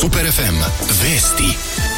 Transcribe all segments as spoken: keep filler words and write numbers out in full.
Super ef em vesti.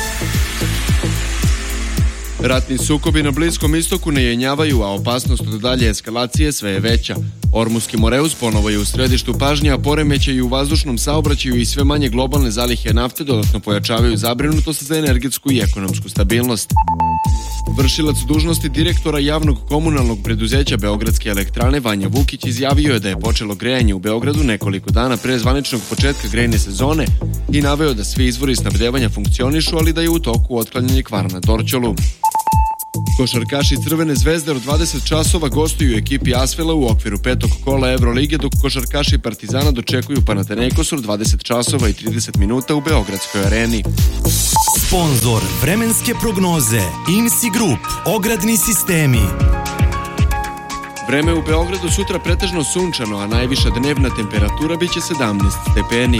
Ratni sukobi na Bliskom istoku ne jenjavaju, a opasnost od dalje eskalacije sve je veća. Ormuski Moreus ponovo je u središtu pažnje, a poremećaji u vazdušnom saobraćaju i sve manje globalne zalihe nafte dodatno pojačavaju zabrinutost za energetsku i ekonomsku stabilnost. Vršilac dužnosti direktora javnog komunalnog preduzeća Beogradske elektrane Vanja Vukić izjavio je da je počelo grejanje u Beogradu nekoliko dana pre zvaničnog početka grejne sezone i naveo da svi izvori snabdevanja funkcionišu, ali da je u toku otklanjanje kvara na Dorćolu. Košarkaši Crvene zvezde od dvadeset časova gostuju ekipi Asvela u okviru petog kola Evrolige, dok košarkaši Partizana dočekuju Panathinaikos od dvadeset časova i trideset minuta u Beogradskoj areni. Sponzor vremenske prognoze I N S I Group, ogradni sistemi. Vreme u Beogradu sutra pretežno sunčano, a najviša dnevna temperatura biće sedamnaest stepeni.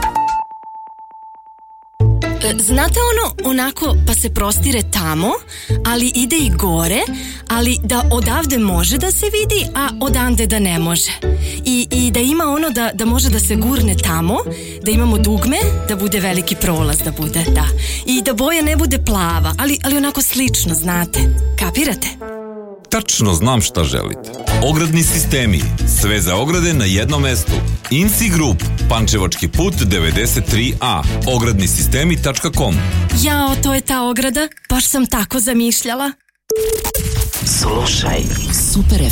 Znate ono, onako pa se prostire tamo, ali ide i gore, ali da odavde može da se vidi, a odande da ne može. I, i da ima ono da, da može da se gurne tamo, da imamo dugme, da bude veliki prolaz, da bude, da. I da boja ne bude plava, ali, ali onako slično, znate. Kapirate? Tačno znam šta želite. Ogradni sistemi. Sve za ograde na jednom mestu. I N S I Group. Pančevački put devedeset tri A. ogradni sistemi tačka com. Jao, to je ta ograda. Baš sam tako zamišljala. Slušaj Super